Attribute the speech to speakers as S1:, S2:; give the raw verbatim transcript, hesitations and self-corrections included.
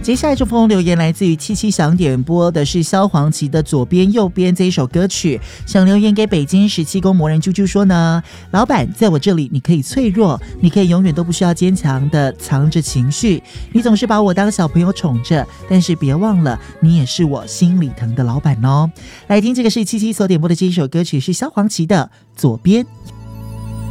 S1: 接下来这封留言来自于七七，想点播的是萧煌奇的左边右边这一首歌曲，想留言给北京十七宫魔人啾啾说呢，老板在我这里你可以脆弱，你可以永远都不需要坚强的藏着情绪，你总是把我当小朋友宠着，但是别忘了你也是我心里疼的老板哦。来听这个是七七所点播的这一首歌曲是萧煌奇的左边